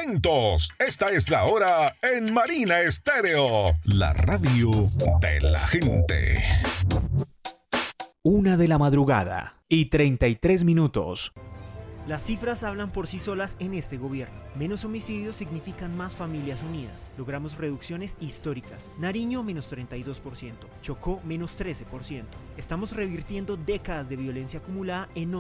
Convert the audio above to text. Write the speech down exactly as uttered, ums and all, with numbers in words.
momentos. Esta es la hora en Marina Estéreo, la radio de la gente. Una de la madrugada y treinta y tres minutos. Las cifras hablan por sí solas en este gobierno. Menos homicidios significan más familias unidas. Logramos reducciones históricas. Nariño, menos treinta y dos por ciento. Chocó, menos trece por ciento. Estamos revirtiendo décadas de violencia acumulada en